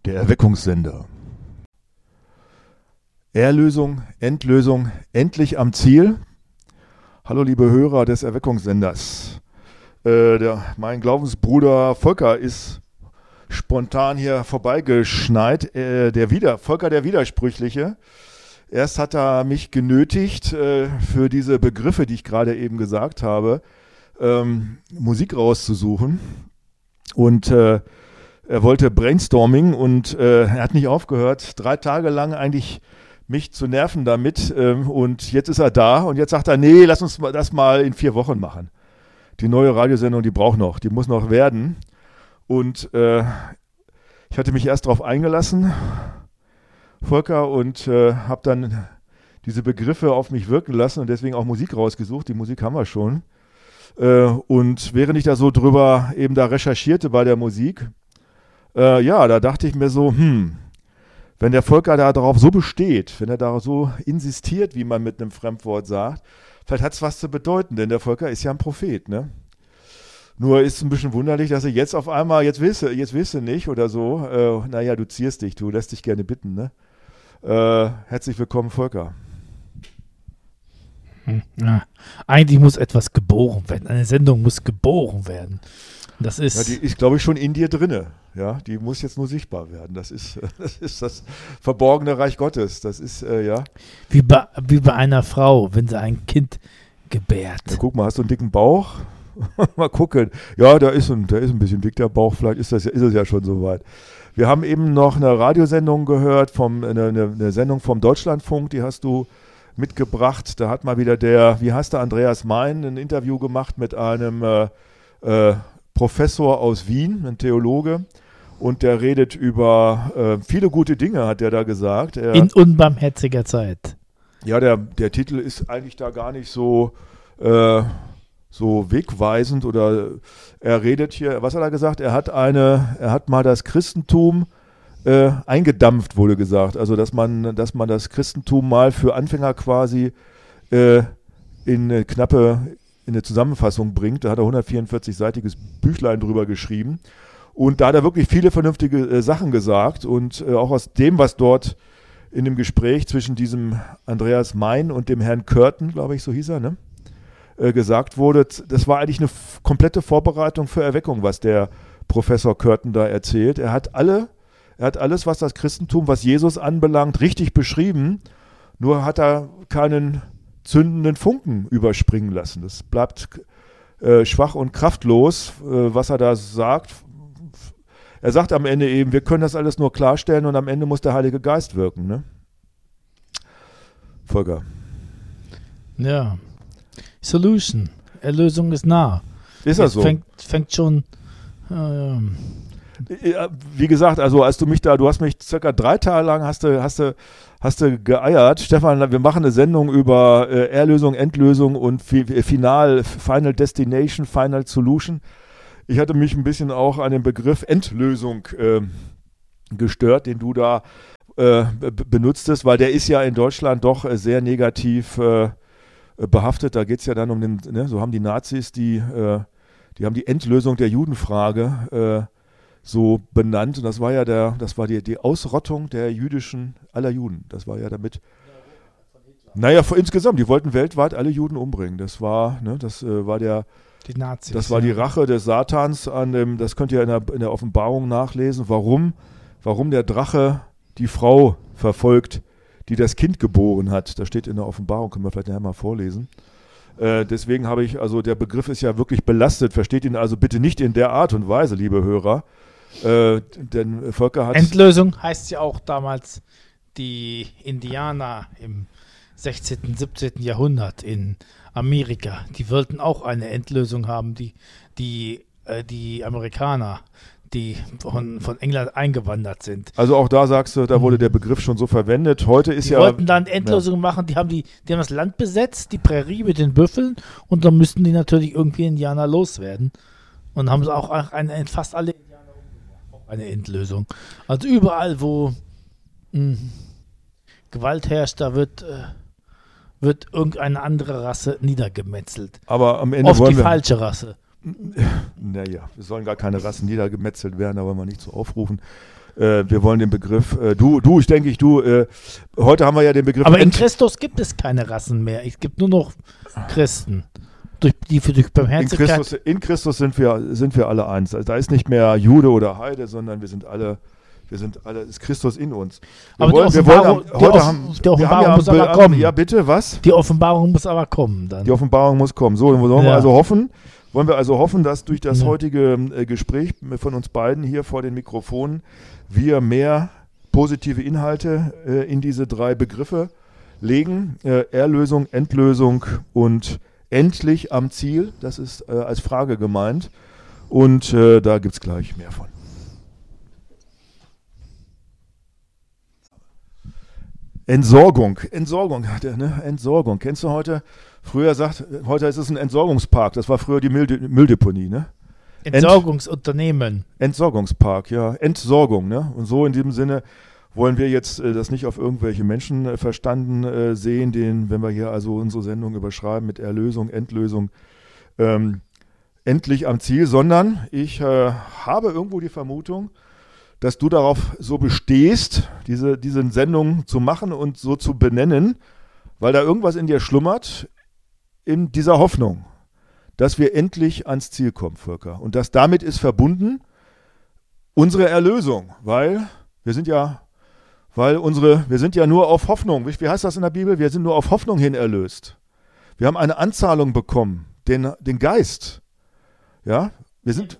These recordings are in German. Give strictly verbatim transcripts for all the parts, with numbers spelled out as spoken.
Der Erweckungssender. Erlösung, Endlösung, endlich am Ziel. Hallo liebe Hörer des Erweckungssenders. Äh, der, mein Glaubensbruder Volker ist spontan hier vorbeigeschneit. Äh, der Wider, Volker der Widersprüchliche. Erst hat er mich genötigt, äh, für diese Begriffe, die ich gerade eben gesagt habe, ähm, Musik rauszusuchen. Und äh, er wollte Brainstorming und äh, er hat nicht aufgehört, drei Tage lang eigentlich mich zu nerven damit. Ähm, und jetzt ist er da und jetzt sagt er, nee, lass uns das mal in vier Wochen machen. Die neue Radiosendung, die braucht noch, die muss noch werden. Und äh, ich hatte mich erst darauf eingelassen, Volker, und äh, habe dann diese Begriffe auf mich wirken lassen und deswegen auch Musik rausgesucht. Die Musik haben wir schon. Äh, und während ich da so drüber eben da recherchierte bei der Musik, äh, ja, da dachte ich mir so, hm, wenn der Volker da darauf so besteht, wenn er da so insistiert, wie man mit einem Fremdwort sagt, vielleicht hat es was zu bedeuten, denn der Volker ist ja ein Prophet, ne? Nur ist es ein bisschen wunderlich, dass er jetzt auf einmal, jetzt willst du, jetzt willst du nicht oder so, äh, naja, du zierst dich, du lässt dich gerne bitten, ne? Äh, herzlich willkommen, Volker. Ja, eigentlich muss etwas geboren werden. Eine Sendung muss geboren werden. Das ist, ja, die ist, glaube ich, schon in dir drinne. Ja, die muss jetzt nur sichtbar werden. Das ist das, ist das verborgene Reich Gottes. Das ist, äh, ja. Wie bei, wie bei einer Frau, wenn sie ein Kind gebärt. Ja, guck mal, hast du einen dicken Bauch? Mal gucken. Ja, da ist, ein, da ist ein bisschen dick der Bauch. Vielleicht ist, das, ist es ja schon soweit. Wir haben eben noch eine Radiosendung gehört, vom, eine, eine, eine Sendung vom Deutschlandfunk, die hast du mitgebracht. Da hat mal wieder der, wie heißt der, Andreas Mein, ein Interview gemacht mit einem äh, äh, Professor aus Wien, ein Theologe. Und der redet über äh, viele gute Dinge, hat der da gesagt. Er, In unbarmherziger Zeit. Ja, der, der Titel ist eigentlich da gar nicht so, äh, so wegweisend. Oder er redet hier, was hat er gesagt? Er hat eine, er hat mal das Christentum Äh, eingedampft, wurde gesagt. Also, dass man, dass man das Christentum mal für Anfänger quasi äh, in eine knappe, in eine Zusammenfassung bringt. Da hat er hundertvierundvierzig-seitiges Büchlein drüber geschrieben. Und da hat er wirklich viele vernünftige äh, Sachen gesagt. Und äh, auch aus dem, was dort in dem Gespräch zwischen diesem Andreas Mein und dem Herrn Curtin, glaube ich, so hieß er, ne, äh, gesagt wurde, das war eigentlich eine f- komplette Vorbereitung für Erweckung, was der Professor Curtin da erzählt. Er hat alle Er hat alles, was das Christentum, was Jesus anbelangt, richtig beschrieben, nur hat er keinen zündenden Funken überspringen lassen. Es bleibt äh, schwach und kraftlos, äh, was er da sagt. Er sagt am Ende eben, wir können das alles nur klarstellen und am Ende muss der Heilige Geist wirken. Ne? Volker. Ja. Solution. Erlösung ist nah. Ist das so? Fängt, fängt schon... Äh, Wie gesagt, also als du mich da, du hast mich circa drei Tage lang hast du, hast du, hast du geeiert. Stefan, wir machen eine Sendung über äh, Erlösung, Endlösung und fi- Final, Final Destination, Final Solution. Ich hatte mich ein bisschen auch an den Begriff Endlösung äh, gestört, den du da äh, b- benutztest, weil der ist ja in Deutschland doch äh, sehr negativ äh, behaftet. Da geht es ja dann um den, ne, so haben die Nazis die, äh, die haben die Endlösung der Judenfrage äh, so benannt. Und das war ja der, das war die, die Ausrottung der jüdischen, aller Juden. Das war ja damit. Naja, vor, insgesamt, die wollten weltweit alle Juden umbringen. Das war, ne, das äh, war der, die Nazis. das war ja. die Rache des Satans an dem, das könnt ihr in der, in der Offenbarung nachlesen, warum, warum der Drache die Frau verfolgt, die das Kind geboren hat. Das steht in der Offenbarung, können wir vielleicht nachher mal vorlesen. Äh, deswegen habe ich, also der Begriff ist ja wirklich belastet, versteht ihn also bitte nicht in der Art und Weise, liebe Hörer. Äh, denn Volker hat... Endlösung heißt ja auch damals die Indianer im sechzehnten, siebzehnten Jahrhundert in Amerika. Die wollten auch eine Endlösung haben, die, die, äh, die Amerikaner, die von, von England eingewandert sind. Also auch da sagst du, da wurde der Begriff schon so verwendet. Heute ist die ja... Die wollten dann Endlösungen ja. machen, die haben, die, die haben das Land besetzt, die Prärie mit den Büffeln und dann müssten die natürlich irgendwie Indianer loswerden. Und haben sie auch eine, fast alle Indianer umgebracht, eine Endlösung. Also überall, wo mh, Gewalt herrscht, da wird, äh, wird irgendeine andere Rasse niedergemetzelt. Aber am Ende Oft wollen die wir, falsche Rasse. Naja, es sollen gar keine Rassen niedergemetzelt werden, da wollen wir nicht so aufrufen. äh, wir wollen den Begriff, äh, du, du, ich denke ich, du, äh, heute haben wir ja den Begriff. Aber in Christus gibt es keine Rassen mehr. Es gibt nur noch Christen. Durch, die für durch in Barmherzigkeit. Christus, in Christus sind wir, sind wir alle eins. Also da ist nicht mehr Jude oder Heide, sondern wir sind alle, wir sind alle, ist Christus in uns. Wir Aber wollen, die wir wollen Offenbarung, am, die heute Off- haben, die wir Offenbarung haben muss ja, aber kommen. Ja, bitte, was? Die Offenbarung muss aber kommen dann. Die Offenbarung muss kommen. So, wollen wir Ja. also hoffen, wollen wir also hoffen, dass durch das Ja. heutige äh, Gespräch von uns beiden hier vor den Mikrofonen wir mehr positive Inhalte äh, in diese drei Begriffe legen. Äh, Erlösung, Endlösung und endlich am Ziel. Das ist äh, als Frage gemeint. Und äh, da gibt es gleich mehr von. Entsorgung, Entsorgung, ne? Entsorgung. Kennst du heute? Früher sagt, heute ist es ein Entsorgungspark. Das war früher die Müllde Mülldeponie, ne? Entsorgungsunternehmen. Entsorgungspark, ja. Entsorgung, ne? Und so in diesem Sinne wollen wir jetzt äh, das nicht auf irgendwelche Menschen äh, verstanden äh, sehen, den, wenn wir hier also unsere Sendung überschreiben mit Erlösung, Endlösung, ähm, endlich am Ziel, sondern ich äh, habe irgendwo die Vermutung, dass du darauf so bestehst, diese, diese Sendung zu machen und so zu benennen, weil da irgendwas in dir schlummert, in dieser Hoffnung, dass wir endlich ans Ziel kommen, Volker. Und das damit ist verbunden unsere Erlösung, weil wir sind ja, weil unsere, wir sind ja nur auf Hoffnung. Wie heißt das in der Bibel? Wir sind nur auf Hoffnung hin erlöst. Wir haben eine Anzahlung bekommen, den, den Geist. Ja, wir sind.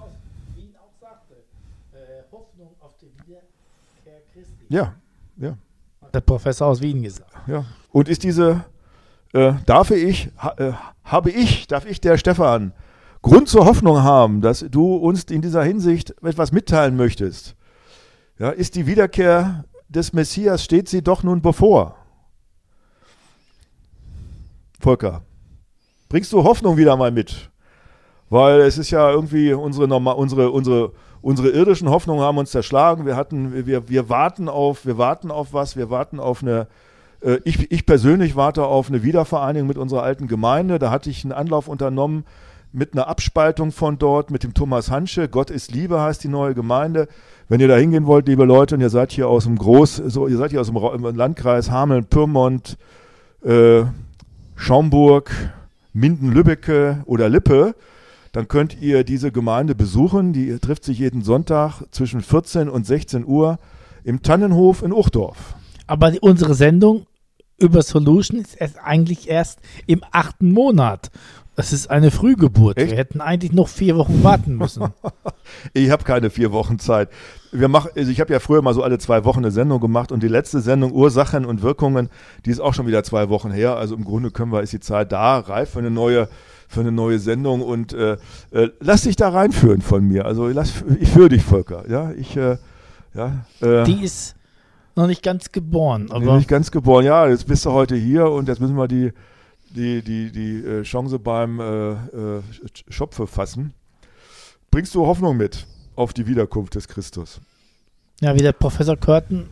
Ja, ja. Hat der Professor aus Wien gesagt. Ja. Und ist diese, äh, darf ich, ha, äh, habe ich, darf ich, der Stefan, Grund zur Hoffnung haben, dass du uns in dieser Hinsicht etwas mitteilen möchtest? Ja, ist die Wiederkehr des Messias, steht sie doch nun bevor? Volker, bringst du Hoffnung wieder mal mit? Weil es ist ja irgendwie unsere, Norma- unsere, unsere, unsere irdischen Hoffnungen haben uns zerschlagen. Wir hatten, wir, wir warten auf, wir warten auf was, wir warten auf eine, äh, ich, ich persönlich warte auf eine Wiedervereinigung mit unserer alten Gemeinde. Da hatte ich einen Anlauf unternommen mit einer Abspaltung von dort, mit dem Thomas Hansche. Gott ist Liebe heißt die neue Gemeinde. Wenn ihr da hingehen wollt, liebe Leute, und ihr seid hier aus dem Groß, so, ihr seid hier aus dem Ra- im Landkreis Hameln, Pyrmont, äh, Schaumburg, Minden-Lübbecke oder Lippe, dann könnt ihr diese Gemeinde besuchen. Die trifft sich jeden Sonntag zwischen vierzehn und sechzehn Uhr im Tannenhof in Uchdorf. Aber die, unsere Sendung über Solution ist erst eigentlich erst im achten Monat. Das ist eine Frühgeburt. Echt? Wir hätten eigentlich noch vier Wochen warten müssen. Ich habe keine vier Wochen Zeit. Wir mach, also ich habe ja früher mal so alle zwei Wochen eine Sendung gemacht und die letzte Sendung Ursachen und Wirkungen, die ist auch schon wieder zwei Wochen her. Also im Grunde können wir, ist die Zeit da, reif für eine neue für eine neue Sendung und äh, äh, lass dich da reinführen von mir. Also lass, ich führe dich, Volker. Ja, ich, äh, ja, äh, Die ist noch nicht ganz geboren. bin Aber nicht ganz geboren. Ja, jetzt bist du heute hier und jetzt müssen wir die, die, die, die äh, Chance beim äh, äh, Schopfe fassen. Bringst du Hoffnung mit auf die Wiederkunft des Christus? ja, wie der Professor Curtin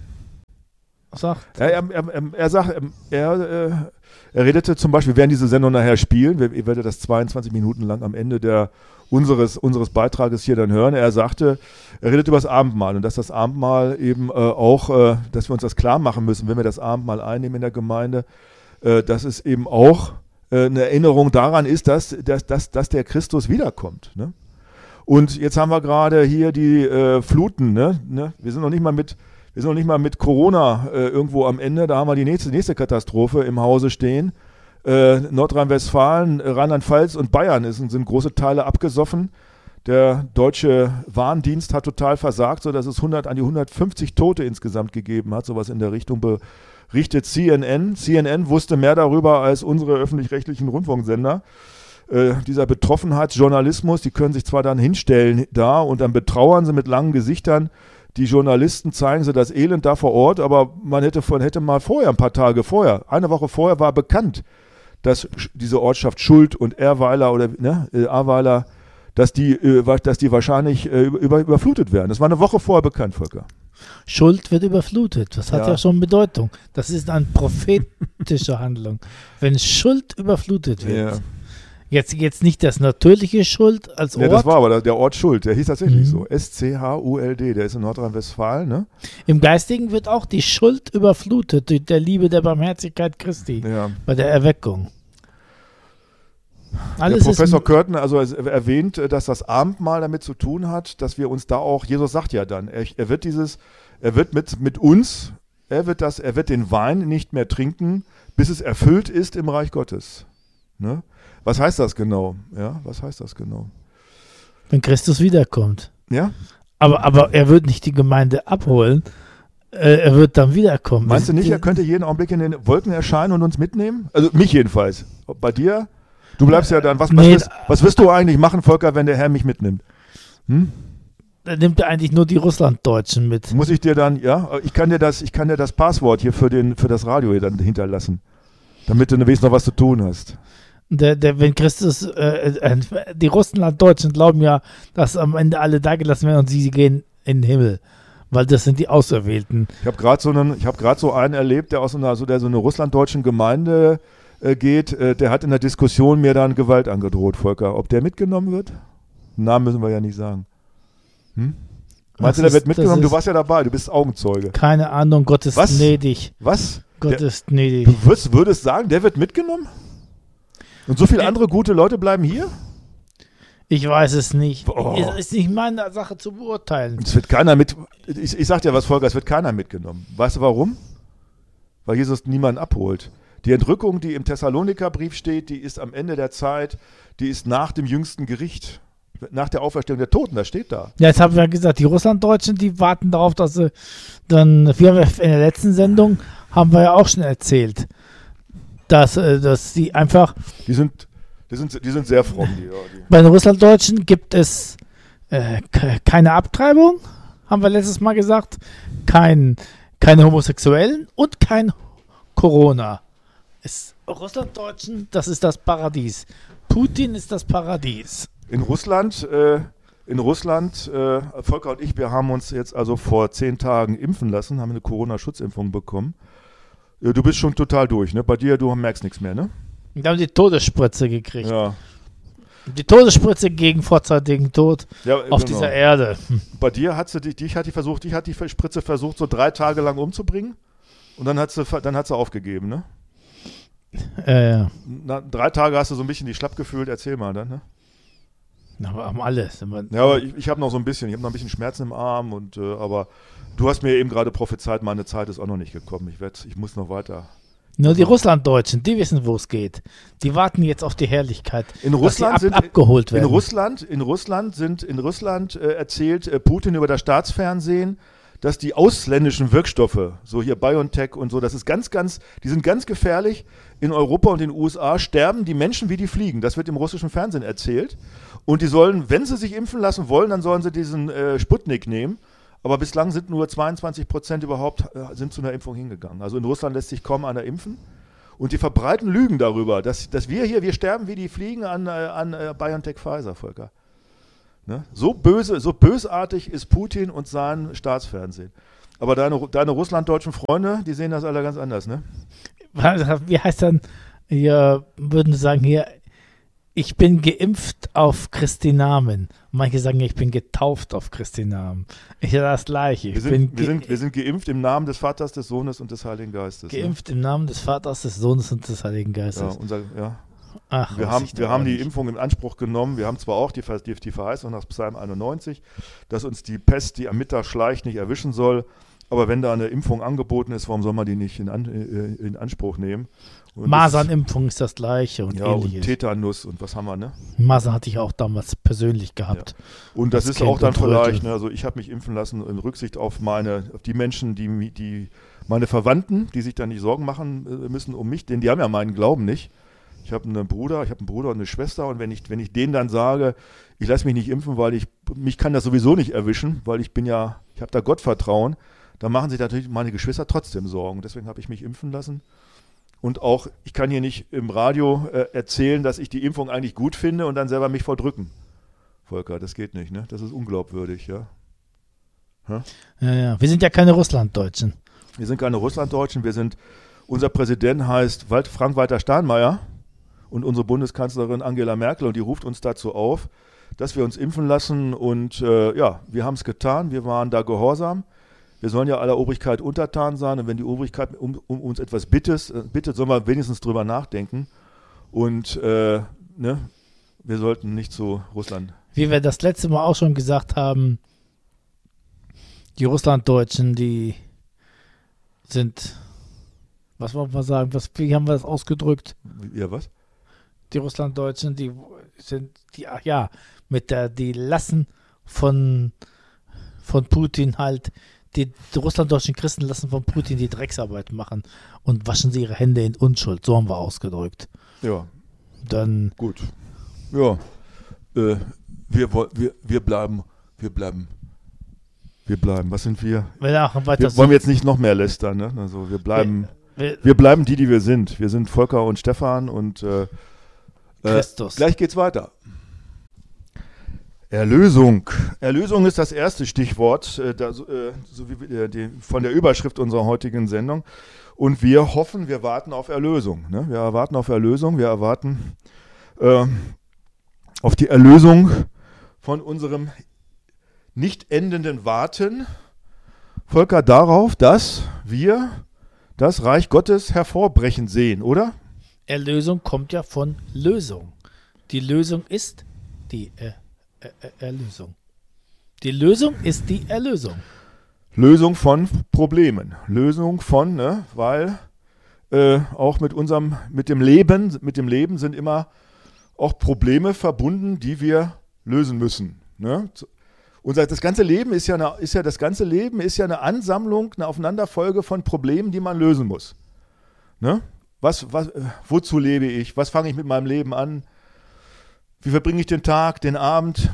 sagt. Ja, er, er, er, er sagt, er, äh, er redete zum Beispiel, wir werden diese Sendung nachher spielen, wir, ihr werdet das zweiundzwanzig Minuten lang am Ende der, unseres, unseres Beitrages hier dann hören. Er sagte, er redet über das Abendmahl und dass das Abendmahl eben äh, auch, äh, dass wir uns das klar machen müssen, wenn wir das Abendmahl einnehmen in der Gemeinde, äh, dass es eben auch äh, eine Erinnerung daran ist, dass, dass, dass, dass der Christus wiederkommt. Ne? Und jetzt haben wir gerade hier die äh, Fluten, ne? Ne? Wir sind noch nicht mal mit Wir sind noch nicht mal mit Corona äh, irgendwo am Ende. Da haben wir die nächste, nächste Katastrophe im Hause stehen. Äh, Nordrhein-Westfalen, Rheinland-Pfalz und Bayern ist, sind große Teile abgesoffen. Der deutsche Warndienst hat total versagt, sodass es hundert, an die hundertfünfzig Tote insgesamt gegeben hat. Sowas in der Richtung berichtet C N N. C N N wusste mehr darüber als unsere öffentlich-rechtlichen Rundfunksender. Äh, dieser Betroffenheitsjournalismus, die können sich zwar dann hinstellen da und dann betrauern sie mit langen Gesichtern. Die Journalisten zeigen sie das Elend da vor Ort, aber man hätte, von, hätte mal vorher, ein paar Tage vorher, eine Woche vorher war bekannt, dass diese Ortschaft Schuld und Ehrweiler oder ne, Ahrweiler, dass die, äh, dass die wahrscheinlich äh, über, überflutet werden. Das war eine Woche vorher bekannt, Volker. Schuld wird überflutet. Das hat Ja. ja schon Bedeutung. Das ist eine prophetische Handlung. Wenn Schuld überflutet wird. Ja. Jetzt, jetzt nicht das natürliche Schuld als Ort. Ja, das war aber der, der Ort Schuld, der hieß tatsächlich Mhm. so. S C H U L D, der ist in Nordrhein-Westfalen, ne? Im Geistigen wird auch die Schuld überflutet durch der Liebe der Barmherzigkeit Christi Ja. bei der Erweckung. Der Alles Professor ist, Körten also es erwähnt, äh, dass das Abendmahl damit zu tun hat, dass wir uns da auch, Jesus sagt ja dann, er, er wird dieses, er wird mit, mit uns, er wird das, er wird den Wein nicht mehr trinken, bis es erfüllt ist im Reich Gottes. Ne? Was heißt das genau? Ja, was heißt das genau? wenn Christus wiederkommt. Ja? Aber, aber er wird nicht die Gemeinde abholen. Äh, er wird dann wiederkommen. Meinst du nicht, Die- er könnte jeden Augenblick in den Wolken erscheinen und uns mitnehmen? Also mich jedenfalls. Bei dir? Du bleibst ja dann, was, was, Nee, wirst, was wirst du eigentlich machen, Volker, wenn der Herr mich mitnimmt? Hm? Da nimmt er eigentlich nur die Russlanddeutschen mit. Muss ich dir dann, ja, ich kann dir das, ich kann dir das Passwort hier für, den, für das Radio hier dann hinterlassen, damit du wenigstens noch was zu tun hast. Der, der, wenn Christus, äh, äh, die Russlanddeutschen glauben ja, dass am Ende alle da gelassen werden und sie, sie gehen in den Himmel. Weil das sind die Auserwählten. Ich habe gerade so einen, ich habe gerade so einen erlebt, der aus einer, so der so eine russlanddeutschen Gemeinde äh, geht, äh, der hat in der Diskussion mir dann Gewalt angedroht, Volker. Ob der mitgenommen wird? Namen müssen wir ja nicht sagen. Hm? Meinst du, der Das wird ist- mitgenommen? das Du warst ja dabei, du bist Augenzeuge. Keine Ahnung, Gott ist Was? gnädig. Was? Gott Der- ist gnädig. Du würdest, würdest sagen, der wird mitgenommen? Und so viele Äh. andere gute Leute bleiben hier? Ich weiß es nicht. Oh. Es ist nicht meine Sache zu beurteilen. Es wird keiner mit. Ich, ich sag dir was, Volker, es wird keiner mitgenommen. Weißt du warum? Weil Jesus niemanden abholt. Die Entrückung, die im Thessalonikerbrief steht, die ist am Ende der Zeit, die ist nach dem jüngsten Gericht, nach der Auferstehung der Toten, das steht da. Ja, jetzt haben wir ja gesagt, die Russlanddeutschen, die warten darauf, dass sie dann, wir haben ja in der letzten Sendung, haben wir ja auch schon erzählt, dass, äh, dass sie einfach, Die sind, die sind, die sind sehr fromm. Die, ja, die. bei den Russlanddeutschen gibt es äh, ke- keine Abtreibung, haben wir letztes Mal gesagt, kein, keine Homosexuellen und kein Corona. Es, Russlanddeutschen, das ist das Paradies. Putin ist das Paradies. In Russland, äh, in Russland, äh, Volker und ich, wir haben uns jetzt also vor zehn Tagen impfen lassen, haben eine Corona-Schutzimpfung bekommen. Äh, Du bist schon total durch, ne? Bei dir, du merkst nichts mehr, ne? Die haben die Todesspritze gekriegt. Ja. Die Todesspritze gegen vorzeitigen Tod ja auf genau. dieser Erde. Bei dir hat sie dich, dich hat die versucht, dich hat die Spritze versucht, so drei Tage lang umzubringen und dann hat sie, ver- dann hat sie aufgegeben, ne? Äh, ja. Na, drei Tage hast du so ein bisschen die schlapp gefühlt, erzähl mal dann, ne? Aber haben alle. Sind wir- Ja, aber ich, ich habe noch so ein bisschen, ich habe noch ein bisschen Schmerzen im Arm und äh, aber du hast mir eben gerade prophezeit, meine Zeit ist auch noch nicht gekommen. Ich werd, ich muss noch weiter. Nur die Russlanddeutschen, die wissen, wo es geht. Die warten jetzt auf die Herrlichkeit. In dass sie Russland ab, sind abgeholt in werden. Russland, in Russland sind in Russland äh, erzählt äh, Putin über das Staatsfernsehen, dass die ausländischen Wirkstoffe, so hier BioNTech und so, das ist ganz, ganz, die sind ganz gefährlich. In Europa und in den U S A sterben die Menschen wie die Fliegen. Das wird im russischen Fernsehen erzählt. Und die sollen, wenn sie sich impfen lassen wollen, dann sollen sie diesen äh, Sputnik nehmen. Aber bislang sind nur zweiundzwanzig Prozent überhaupt äh, sind zu einer Impfung hingegangen. Also in Russland lässt sich kaum einer impfen. Und die verbreiten Lügen darüber, dass, dass wir hier, wir sterben wie die Fliegen an, äh, an äh, BioNTech Pfizer, Volker. Ne? So böse, so bösartig ist Putin und sein Staatsfernsehen. Aber deine, deine russlanddeutschen Freunde, die sehen das alle ganz anders, ne? Wie heißt dann, hier würden sie sagen, hier, ich bin geimpft auf Christi Namen. Manche sagen, ich bin getauft auf Christi Namen. Ich ja das Gleiche. Ich Wir sind, bin wir, ge sind, wir sind geimpft im Namen des Vaters, des Sohnes und des Heiligen Geistes. geimpft im Namen des Vaters, des Sohnes und des Heiligen Ne? Ja, Geistes. unser, ja. Ach, Wir was haben, ich wir da haben auch die nicht. Impfung in Anspruch genommen. Wir haben zwar auch die, Ver- die, die Verheißung nach Psalm einundneunzig, dass uns die Pest, die am Mittag schleicht, nicht erwischen soll. Aber wenn da eine Impfung angeboten ist, warum soll man die nicht in, an, äh, in Anspruch nehmen? Und Masernimpfung ist das Gleiche und das, ja, und ähnliches. Tetanus und was haben wir, ne? Masern hatte ich auch damals persönlich gehabt. Und das Als ist Kind auch dann und heute. vielleicht, ne, also ich habe mich impfen lassen in Rücksicht auf meine, auf die Menschen, die, mi- die meine Verwandten, die sich da nicht Sorgen machen äh, müssen um mich, denn die haben ja meinen Glauben nicht. Ich habe einen Bruder, ich habe einen Bruder und eine Schwester und wenn ich, wenn ich denen dann sage, ich lasse mich nicht impfen, weil ich, mich kann das sowieso nicht erwischen, weil ich bin ja, ich habe da Gottvertrauen, dann machen sich natürlich meine Geschwister trotzdem Sorgen. Deswegen habe ich mich impfen lassen. Und auch, ich kann hier nicht im Radio äh, erzählen, dass ich die Impfung eigentlich gut finde und dann selber mich voll-drücken. Volker, das geht nicht, ne? Das ist unglaubwürdig, ja. Ja, ja. Wir sind ja keine Russlanddeutschen. Wir sind keine Russlanddeutschen, wir sind, unser Präsident heißt Wald, Frank-Walter Steinmeier und unsere Bundeskanzlerin Angela Merkel, und die ruft uns dazu auf, dass wir uns impfen lassen. Und äh, ja, wir haben es getan, wir waren da gehorsam. Wir sollen ja aller Obrigkeit untertan sein, und wenn die Obrigkeit um, um uns etwas bittet, bittet, sollen wir wenigstens drüber nachdenken. Und äh, ne, wir sollten nicht zu Russland. Wie wir das letzte Mal auch schon gesagt haben, die Russlanddeutschen, die sind, was wollen wir sagen, was, wie haben wir das ausgedrückt? Ja, was? Die Russlanddeutschen, die sind, die, ach ja, mit der, die lassen von, von Putin halt, die, die russlanddeutschen Christen lassen von Putin die Drecksarbeit machen und waschen sie ihre Hände in Unschuld, so haben wir ausgedrückt. Ja. Dann. Gut. Ja. Äh, wir, wir, wir bleiben, wir bleiben, wir bleiben. Was sind wir? Wir, wir wollen jetzt nicht noch mehr lästern, ne? Also wir bleiben, wir, wir, wir bleiben die, die wir sind. Wir sind Volker und Stefan und äh, Christus. Äh, gleich geht's weiter. Erlösung. Erlösung ist das erste Stichwort, äh, da, äh, so wie äh, die, von der Überschrift unserer heutigen Sendung. Und wir hoffen, wir warten auf Erlösung. Ne? Wir erwarten auf Erlösung, wir erwarten äh, auf die Erlösung von unserem nicht endenden Warten, Volker, darauf, dass wir das Reich Gottes hervorbrechen sehen, oder? Erlösung kommt ja von Lösung. Die Lösung ist die äh, äh, Erlösung. Die Lösung ist die Erlösung. Lösung von Problemen. Lösung von, ne, weil äh, auch mit unserem, mit dem Leben, mit dem Leben sind immer auch Probleme verbunden, die wir lösen müssen. Ne? Unser, das ganze Leben ist ja, eine, ist ja, das ganze Leben ist ja eine Ansammlung, eine Aufeinanderfolge von Problemen, die man lösen muss. Ne? Was, was, wozu lebe ich? Was fange ich mit meinem Leben an? Wie verbringe ich den Tag, den Abend?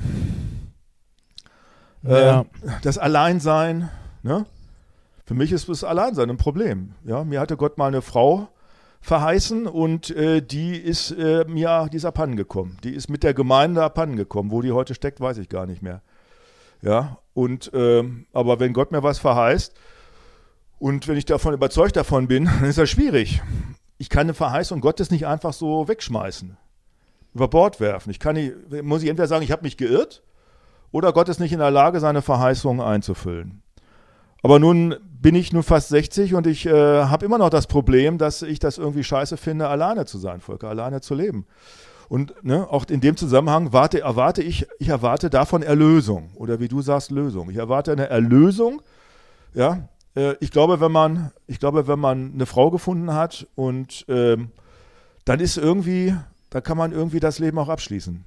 Ja. Äh, das Alleinsein. Ne? Für mich ist das Alleinsein ein Problem. Ja? Mir hatte Gott mal eine Frau verheißen und äh, die ist äh, mir, die ist abhanden gekommen. Die ist mit der Gemeinde abhanden gekommen. Wo die heute steckt, weiß ich gar nicht mehr. Ja, und ähm, aber wenn Gott mir was verheißt und wenn ich davon überzeugt davon bin, dann ist das schwierig. Ich kann eine Verheißung Gottes nicht einfach so wegschmeißen, über Bord werfen. Ich kann nicht, muss ich entweder sagen, ich habe mich geirrt, oder Gott ist nicht in der Lage, seine Verheißungen einzufüllen. Aber nun bin ich nun fast sechzig und ich äh, habe immer noch das Problem, dass ich das irgendwie scheiße finde, alleine zu sein, Volker, alleine zu leben. Und ne, auch in dem Zusammenhang warte, erwarte ich, ich erwarte davon Erlösung, oder wie du sagst, Lösung. Ich erwarte eine Erlösung. Ja, äh, ich glaube, wenn man, ich glaube, wenn man eine Frau gefunden hat und ähm, dann ist irgendwie, da kann man irgendwie das Leben auch abschließen,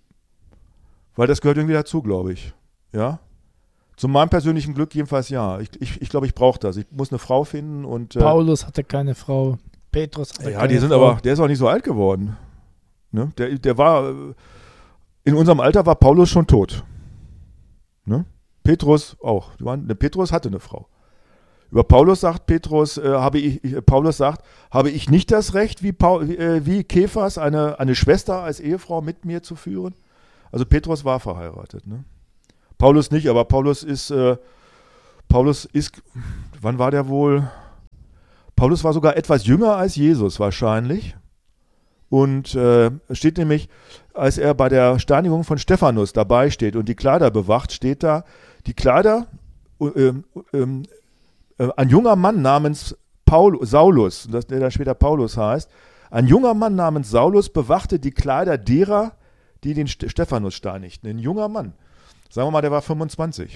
weil das gehört irgendwie dazu, glaube ich. Ja, zu meinem persönlichen Glück jedenfalls ja. Ich, ich, ich glaube, ich brauche das. Ich muss eine Frau finden und äh, Paulus hatte keine Frau, Petrus hatte ja, keine die sind Frau. aber, der ist auch nicht so alt geworden. Ne? Der, der war, in unserem Alter war Paulus schon tot. Ne? Petrus auch. Ne, Petrus hatte eine Frau. Über Paulus sagt Petrus, äh, habe ich, ich, Paulus sagt, habe ich nicht das Recht, wie, Paul, äh, wie Kephas, eine, eine Schwester als Ehefrau mit mir zu führen? Also Petrus war verheiratet. Ne? Paulus nicht, aber Paulus ist, äh, Paulus ist, wann war der wohl? Paulus war sogar etwas jünger als Jesus wahrscheinlich. Und äh, steht nämlich, als er bei der Steinigung von Stephanus dabei steht und die Kleider bewacht, steht da, die Kleider, äh, äh, äh, ein junger Mann namens Paul, Saulus, der dann später Paulus heißt, ein junger Mann namens Saulus bewachte die Kleider derer, die den St- Stephanus steinigten. Ein junger Mann. Sagen wir mal, der war fünfundzwanzig.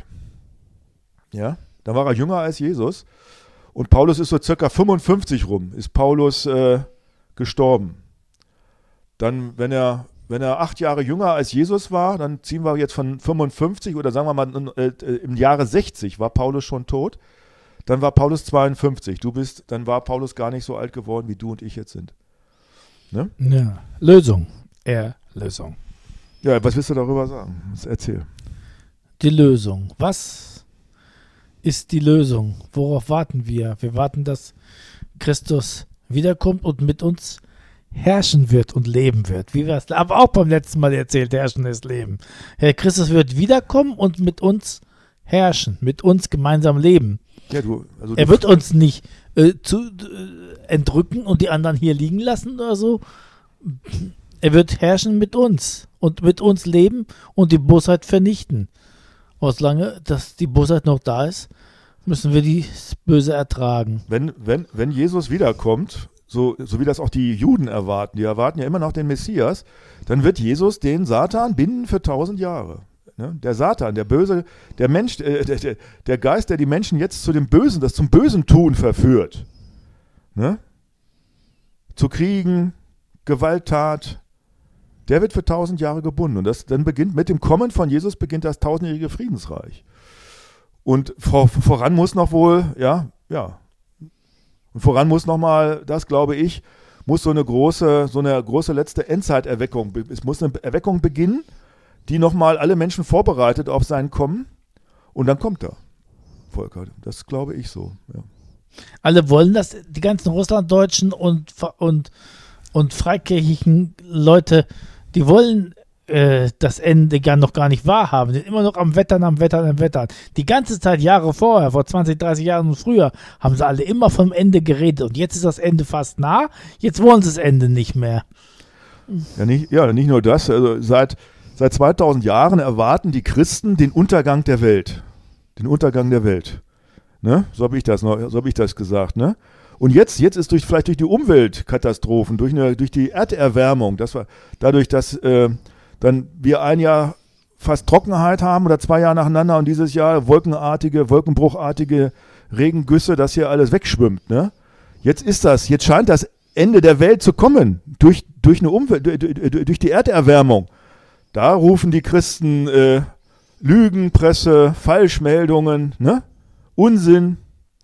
Ja, da war er jünger als Jesus. Und Paulus ist so circa fünfundfünfzig rum, ist Paulus äh, gestorben. Dann, wenn er, wenn er acht Jahre jünger als Jesus war, dann ziehen wir jetzt von fünfundfünfzig oder sagen wir mal äh, im Jahre sechzig war Paulus schon tot. Dann war Paulus zweiundfünfzig. Du bist, dann war Paulus gar nicht so alt geworden, wie du und ich jetzt sind. Ne? Ja. Lösung. Erlösung. Ja, was willst du darüber sagen? Erzähl. Die Lösung. Was ist die Lösung? Worauf warten wir? Wir warten, dass Christus wiederkommt und mit uns herrschen wird und leben wird. Wie wir es aber auch beim letzten Mal erzählt, herrschen ist Leben. Herr Christus wird wiederkommen und mit uns herrschen, mit uns gemeinsam leben. Ja, du, also er du wird uns nicht äh, zu, äh, entrücken und die anderen hier liegen lassen oder so er wird herrschen mit uns und mit uns leben und die Bosheit vernichten. Und solange dass die Bosheit noch da ist, müssen wir die Böse ertragen. Wenn, wenn, wenn Jesus wiederkommt, so, so wie das auch die Juden erwarten, die erwarten ja immer noch den Messias, dann wird Jesus den Satan binden für tausend Jahre. Ne? Der Satan, der Böse, der Mensch, äh, der, der, der Geist, der die Menschen jetzt zu dem Bösen, das zum Bösen tun verführt. Ne? Zu Kriegen, Gewalttat, der wird für tausend Jahre gebunden. Und das dann beginnt mit dem Kommen von Jesus beginnt das tausendjährige Friedensreich. Und vor, voran muss noch wohl, ja, ja, und voran muss noch mal, das glaube ich, muss so eine große, so eine große letzte Endzeiterweckung, es muss eine Erweckung beginnen, die noch mal alle Menschen vorbereitet auf sein Kommen. Und dann kommt er, Volker. Das glaube ich so, ja. Alle wollen das, die ganzen Russlanddeutschen und, und, und freikirchlichen Leute, die wollen äh, das Ende gar noch gar nicht wahrhaben. Die sind immer noch am Wettern, am Wettern, am Wettern. Die ganze Zeit, Jahre vorher, vor zwanzig, dreißig Jahren und früher, haben sie alle immer vom Ende geredet. Und jetzt ist das Ende fast nah, jetzt wollen sie das Ende nicht mehr. Ja, nicht, ja, nicht nur das. Also seit, seit zweitausend Jahren erwarten die Christen den Untergang der Welt. Den Untergang der Welt. Ne? So habe ich das noch, so habe ich das gesagt, ne? Und jetzt, jetzt ist durch, vielleicht durch die Umweltkatastrophen, durch, eine, durch die Erderwärmung, dass wir, dadurch, dass äh, dann wir ein Jahr fast Trockenheit haben oder zwei Jahre nacheinander und dieses Jahr wolkenartige, wolkenbruchartige Regengüsse, dass hier alles wegschwimmt, ne? Jetzt ist das, jetzt scheint das Ende der Welt zu kommen, durch, durch, eine Umwelt, durch, durch die Erderwärmung. Da rufen die Christen äh, Lügenpresse, Falschmeldungen, ne? Unsinn.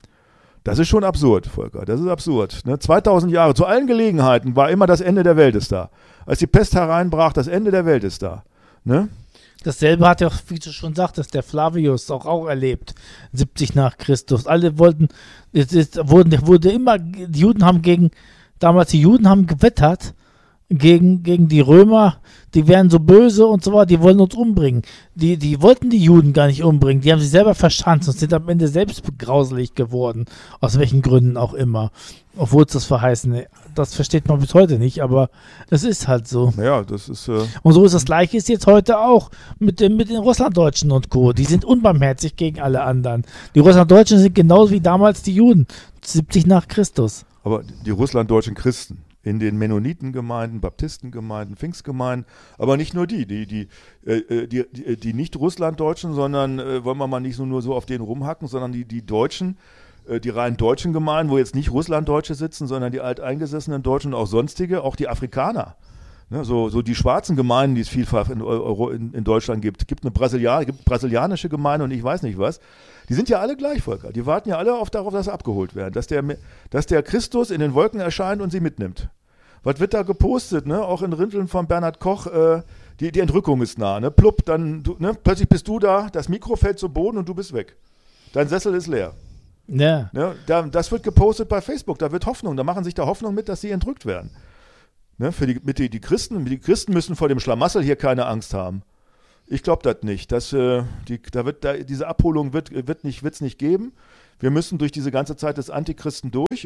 Das ist schon absurd, Volker. Das ist absurd. Ne? zweitausend Jahre, zu allen Gelegenheiten war immer das Ende der Welt ist da. Als die Pest hereinbrach, das Ende der Welt ist da. Ne? Dasselbe hat ja, wie du schon sagtest, der Flavius auch, auch erlebt, siebzig nach Christus. Alle wollten, es ist, wurden, wurde immer, die Juden haben gegen, damals die Juden haben gewettert, gegen, gegen die Römer, die wären so böse und so weiter, die wollen uns umbringen. Die, die wollten die Juden gar nicht umbringen, die haben sich selber verschanzt und sind am Ende selbst grauselig geworden, aus welchen Gründen auch immer. Obwohl es das verheißen, das versteht man bis heute nicht, aber es ist halt so. Ja, das ist... Äh und so ist das Gleiche ist jetzt heute auch mit, den, mit den Russlanddeutschen und Co. Die sind unbarmherzig gegen alle anderen. Die Russlanddeutschen sind genauso wie damals die Juden, siebzig nach Christus. Aber die russlanddeutschen Christen in den Mennonitengemeinden, Baptistengemeinden, Pfingstgemeinden, aber nicht nur die, die, die, äh, die, die, die nicht Russlanddeutschen, sondern äh, wollen wir mal nicht so nur so auf denen rumhacken, sondern die, die Deutschen, äh, die rein deutschen Gemeinden, wo jetzt nicht Russlanddeutsche sitzen, sondern die alteingesessenen Deutschen und auch sonstige, auch die Afrikaner. Ne, so, so die schwarzen Gemeinden, die es vielfach in, Euro, in, in Deutschland gibt. Es gibt eine Brasilian, gibt brasilianische Gemeinde und ich weiß nicht was. Die sind ja alle gleich, Volker. Die warten ja alle auf, darauf, dass sie abgeholt werden. Dass der, dass der Christus in den Wolken erscheint und sie mitnimmt. Was wird da gepostet, ne? Auch in Rinteln von Bernhard Koch, äh, die, die Entrückung ist nah, ne? Plupp, dann, du, ne? Plötzlich bist du da, das Mikro fällt zu Boden und du bist weg. Dein Sessel ist leer. Ja. Ne? Da, das wird gepostet bei Facebook, da wird Hoffnung, da machen sich da Hoffnung mit, dass sie entrückt werden. Ne? Für die, mit die, die, Christen, die Christen müssen vor dem Schlamassel hier keine Angst haben. Ich glaube das nicht. Das, äh, die, da wird, da, diese Abholung wird es wird nicht, wird's nicht geben. Wir müssen durch diese ganze Zeit des Antichristen durch.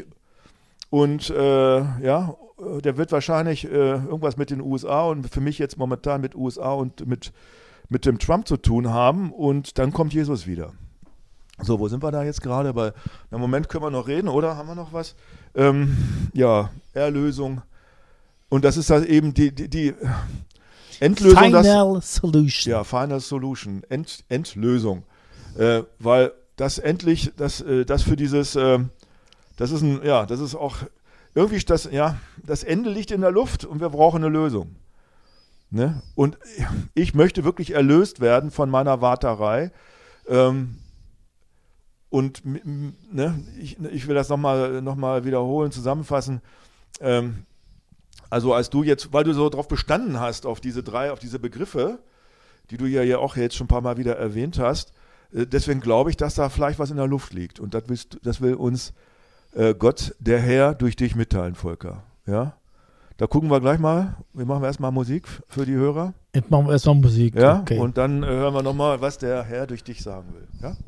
Und äh, ja, der wird wahrscheinlich äh, irgendwas mit den U S A und für mich jetzt momentan mit U S A und mit, mit dem Trump zu tun haben. Und dann kommt Jesus wieder. So, wo sind wir da jetzt gerade? Bei, im Moment können wir noch reden, oder? Haben wir noch was? Ähm, ja, Erlösung. Und das ist halt eben die, die, die Endlösung. Final das, Solution. Ja, Final Solution. End, Endlösung. Äh, weil das endlich, das, äh, das für dieses, äh, das ist ein, ja, das ist auch irgendwie, das, ja, das Ende liegt in der Luft und wir brauchen eine Lösung. Ne? Und ich möchte wirklich erlöst werden von meiner Warterei. Ähm, und ne, ich, ich will das nochmal noch mal wiederholen, zusammenfassen. Ähm, Also als du jetzt, weil du so drauf bestanden hast, auf diese drei, auf diese Begriffe, die du ja, ja auch jetzt schon ein paar Mal wieder erwähnt hast, äh, deswegen glaube ich, dass da vielleicht was in der Luft liegt. Und das, willst, das will uns äh, Gott, der Herr, durch dich mitteilen, Volker. Ja? Da gucken wir gleich mal, wir machen erstmal Musik für die Hörer. Jetzt machen wir erstmal Musik. Ja? Okay. Und dann äh, hören wir nochmal, was der Herr durch dich sagen will. Ja?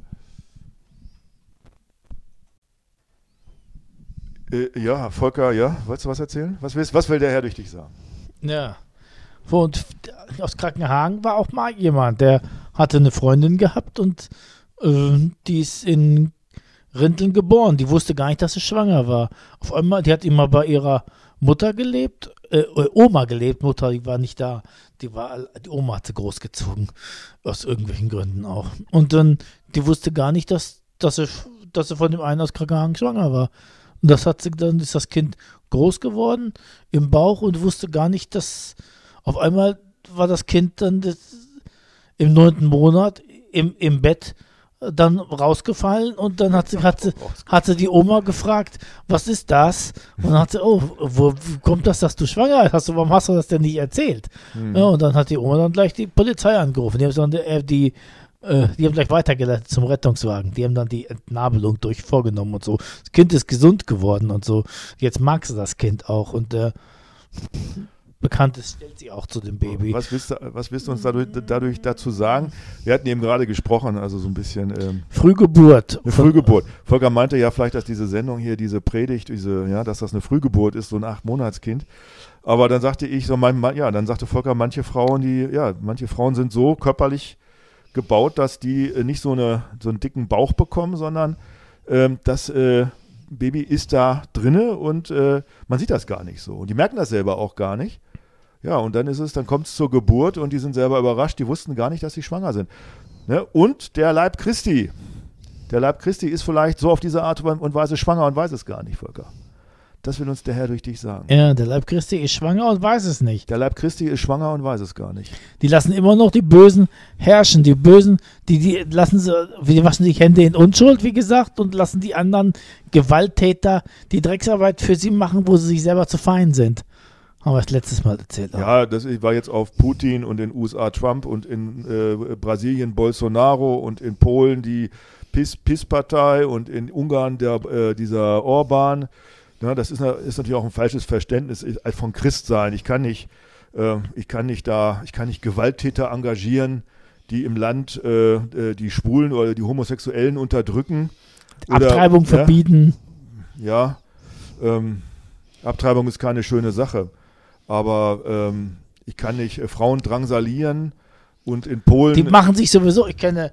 Äh, ja, Volker, ja, wolltest du was erzählen? Was, willst, was will der Herr durch dich sagen? Ja. Und aus Krankenhagen war auch mal jemand, der hatte eine Freundin gehabt und äh, die ist in Rinteln geboren. Die wusste gar nicht, dass sie schwanger war. Auf einmal, die hat immer bei ihrer Mutter gelebt, äh, Oma gelebt, Mutter, die war nicht da. Die war, die Oma hat sie großgezogen. Aus irgendwelchen Gründen auch. Und dann, die wusste gar nicht, dass, dass, sie, dass sie von dem einen aus Krankenhagen schwanger war. Und das hat sie, dann ist das Kind groß geworden im Bauch und wusste gar nicht, dass auf einmal war das Kind dann das, im neunten Monat im, im Bett dann rausgefallen und dann hat sie, hat, sie, hat sie die Oma gefragt, was ist das? Und dann hat sie, oh, wo, wo kommt das, dass du schwanger hast? Warum hast du das denn nicht erzählt? Mhm. Ja, und dann hat die Oma dann gleich die Polizei angerufen. Die haben dann die, die, äh, die haben gleich weitergeleitet zum Rettungswagen. Die haben dann die Entnabelung durch vorgenommen und so. Das Kind ist gesund geworden und so. Jetzt mag sie das Kind auch und äh, Bekanntes stellt sie auch zu dem Baby. Was willst du, was willst du uns dadurch, dadurch dazu sagen? Wir hatten eben gerade gesprochen, also so ein bisschen ähm, Frühgeburt. Eine Frühgeburt. Volker meinte ja vielleicht, dass diese Sendung hier, diese Predigt, diese, ja, dass das eine Frühgeburt ist, so ein Acht-Monats-Kind. Aber dann sagte ich so, mein, ja, dann sagte Volker, manche Frauen, die, ja, manche Frauen sind so körperlich gebaut, dass die äh, nicht so, eine, so einen dicken Bauch bekommen, sondern ähm, das äh, Baby ist da drinne und äh, man sieht das gar nicht so. Und die merken das selber auch gar nicht. Ja, und dann ist es, dann kommt es zur Geburt und die sind selber überrascht, die wussten gar nicht, dass sie schwanger sind. Ne? Und der Leib Christi, der Leib Christi ist vielleicht so auf diese Art und Weise schwanger und weiß es gar nicht, Volker. Das will uns der Herr durch dich sagen. Ja, der Leib Christi ist schwanger und weiß es nicht. Der Leib Christi ist schwanger und weiß es gar nicht. Die lassen immer noch die Bösen herrschen. Die Bösen, die, die lassen sie, die waschen sich Hände in Unschuld, wie gesagt, und lassen die anderen Gewalttäter die Drecksarbeit für sie machen, wo sie sich selber zu fein sind. Haben wir das letztes Mal erzählt. Auch. Ja, das war jetzt auf Putin und in den U S A Trump und in äh, Brasilien Bolsonaro und in Polen die PiS-Partei und in Ungarn der, äh, dieser Orban. Ja, das ist, ist natürlich auch ein falsches Verständnis von Christsein. Ich kann nicht, äh, ich kann nicht da, ich kann nicht Gewalttäter engagieren, die im Land äh, die Schwulen oder die Homosexuellen unterdrücken. Oder, Abtreibung ja, verbieten. Ja, ähm, Abtreibung ist keine schöne Sache. Aber ähm, ich kann nicht äh, Frauen drangsalieren und in Polen. Die machen sich sowieso, ich kenne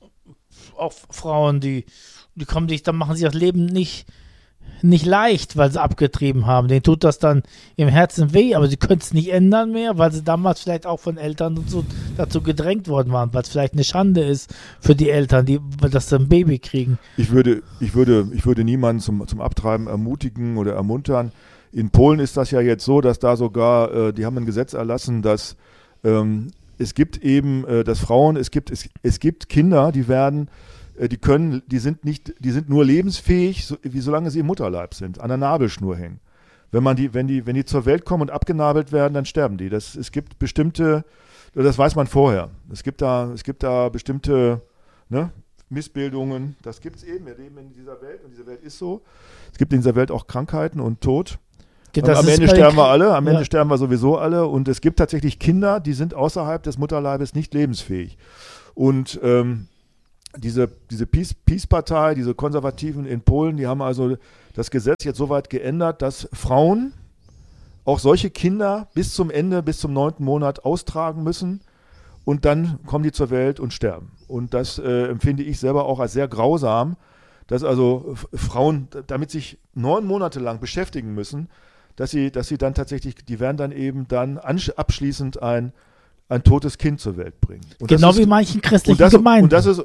auch Frauen, die, die kommen sich, dann machen sie das Leben nicht. nicht leicht, weil sie abgetrieben haben. Denen tut das dann im Herzen weh, aber sie können es nicht ändern mehr, weil sie damals vielleicht auch von Eltern und so dazu gedrängt worden waren, weil es vielleicht eine Schande ist für die Eltern, die, dass sie ein Baby kriegen. Ich würde, ich würde, ich würde niemanden zum, zum Abtreiben ermutigen oder ermuntern. In Polen ist das ja jetzt so, dass da sogar, äh, die haben ein Gesetz erlassen, dass ähm, es gibt eben, äh, dass Frauen, es gibt, es, es gibt Kinder, die werden Die können, die sind nicht, die sind nur lebensfähig, so, wie solange sie im Mutterleib sind, an der Nabelschnur hängen. Wenn man die, wenn die, wenn die zur Welt kommen und abgenabelt werden, dann sterben die. Das, es gibt bestimmte, das weiß man vorher. Es gibt da, es gibt da bestimmte, ne, Missbildungen. Das gibt es eben. Wir leben in dieser Welt und diese Welt ist so. Es gibt in dieser Welt auch Krankheiten und Tod. Das am Ende sterben wir alle, am ja. Ende sterben wir sowieso alle. Und es gibt tatsächlich Kinder, die sind außerhalb des Mutterleibes nicht lebensfähig. Und ähm, Diese, diese PiS-Partei, diese Konservativen in Polen, die haben also das Gesetz jetzt so weit geändert, dass Frauen auch solche Kinder bis zum Ende, bis zum neunten Monat austragen müssen und dann kommen die zur Welt und sterben. Und das äh, empfinde ich selber auch als sehr grausam, dass also Frauen damit sich neun Monate lang beschäftigen müssen, dass sie, dass sie dann tatsächlich, die werden dann eben dann abschließend ein, ein totes Kind zur Welt bringen. Und genau ist, wie manchen christlichen und das, Gemeinden. Und das ist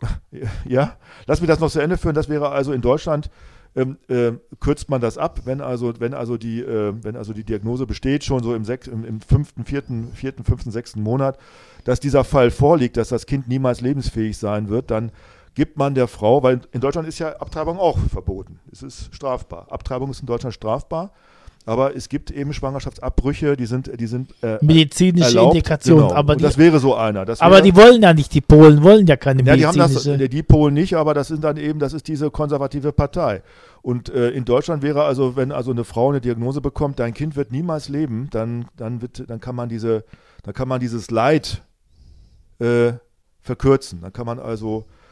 Ja, lass mich das noch zu Ende führen. Das wäre also in Deutschland, ähm, äh, kürzt man das ab, wenn also, wenn also die, äh, wenn also die Diagnose besteht, schon so im, sech, im, im fünften, vierten, vierten, fünften, sechsten Monat, dass dieser Fall vorliegt, dass das Kind niemals lebensfähig sein wird, dann gibt man der Frau, weil in Deutschland ist ja Abtreibung auch verboten. Es ist strafbar. Abtreibung ist in Deutschland strafbar. Aber es gibt eben Schwangerschaftsabbrüche, die sind, die sind äh, medizinische erlaubt. Indikationen. Genau. Aber und die, das wäre so einer. Das aber wäre, die wollen ja nicht, die Polen wollen ja keine ja, die haben medizinische. das, die Polen nicht, aber das sind dann eben, das ist diese konservative Partei. Und äh, in Deutschland wäre also, wenn also eine Frau eine Diagnose bekommt, dein Kind wird niemals leben, dann, dann wird, dann kann man diese, dann kann man dieses Leid äh, verkürzen. Dann kann man also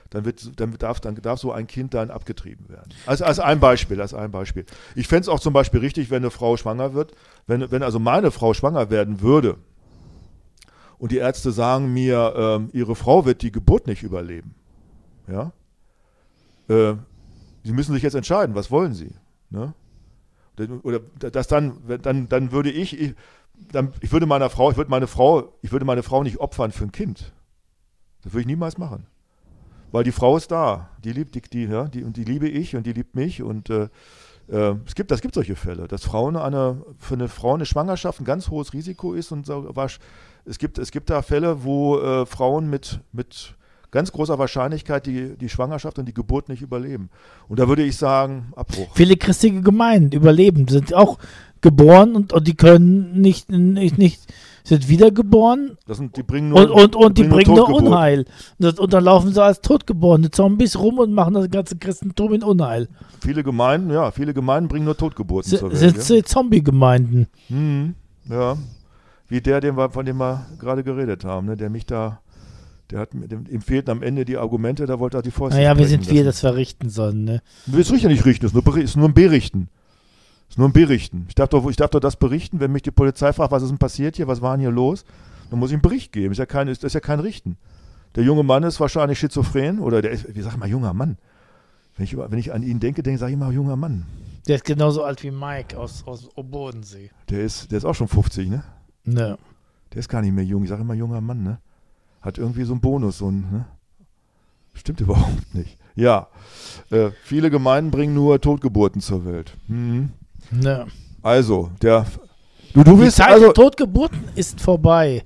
dann, wird, dann, darf, dann darf so ein Kind dann abgetrieben werden. Also als ein Beispiel, als ein Beispiel. Ich fände es auch zum Beispiel richtig, wenn eine Frau schwanger wird, wenn, wenn also meine Frau schwanger werden würde und die Ärzte sagen mir, ähm, ihre Frau wird die Geburt nicht überleben. Ja? Äh, sie müssen sich jetzt entscheiden, was wollen sie? Ne? Oder das dann, dann, dann würde ich, ich, dann, ich würde meiner Frau, ich würde meine Frau, ich würde meine Frau nicht opfern für ein Kind. Das würde ich niemals machen. Weil die Frau ist da, die liebt die, die, ja, die, und die liebe ich und die liebt mich und äh, äh, es gibt, das gibt solche Fälle, dass Frauen eine, für eine Frau eine Schwangerschaft ein ganz hohes Risiko ist und so, es gibt, es gibt da Fälle, wo äh, Frauen mit, mit ganz großer Wahrscheinlichkeit die, die Schwangerschaft und die Geburt nicht überleben. Und da würde ich sagen, Abbruch. Viele christliche Gemeinden überleben, sind auch geboren und, und die können nicht, nicht, nicht sind wiedergeboren das sind, die bringen nur, und, und, und die, die bringen nur Totgeburt. Unheil. Und, das, und dann laufen sie als totgeborene Zombies rum und machen das ganze Christentum in Unheil. Viele Gemeinden, ja, viele Gemeinden bringen nur Totgeburten S- zur Welt. Sind Ja. Zombie-Gemeinden. Mhm, ja, wie der, den wir, von dem wir gerade geredet haben, ne? Der mich da, der hat, dem, ihm fehlten am Ende die Argumente, da wollte er die Fäuste Naja, wir sprechen sind wir, lassen. das verrichten sollen. Ne? Wir ist ja nicht richten, ist nur, beri- ist nur ein Berichten. Ist nur ein Berichten. Ich darf, doch, ich darf doch das berichten, wenn mich die Polizei fragt, was ist denn passiert hier, was war denn hier los? Dann muss ich einen Bericht geben. Ist ja kein, ist, das ist ja kein Richten. Der junge Mann ist wahrscheinlich schizophren oder der ist, wie sag ich mal, junger Mann. Wenn ich, wenn ich an ihn denke, denke sage ich mal, junger Mann. Der ist genauso alt wie Mike aus, aus Bodensee. Der ist, der ist auch schon fünfzig, ne? Ne. Der ist gar nicht mehr jung. Ich sage immer, junger Mann, ne? Hat irgendwie so einen Bonus, so ein, ne? Stimmt überhaupt nicht. Ja, äh, viele Gemeinden bringen nur Totgeburten zur Welt. Mhm. Ne. Also, der, du, du Die bist Zeit also, der Totgeburten ist vorbei.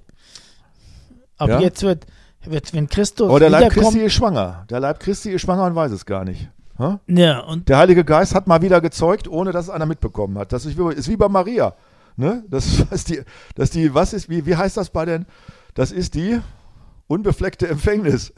Ab Ja? jetzt wird, wird, wenn Christus aber der Leib wiederkommt, Christi ist schwanger. Der Leib Christi ist schwanger und weiß es gar nicht. Ha? ja, und Der Heilige Geist hat mal wieder gezeugt, ohne dass es einer mitbekommen hat. Das ist wie, ist wie bei Maria. Ne? Das ist die, das ist die, was ist, wie, wie heißt das bei den, das ist die unbefleckte Empfängnis.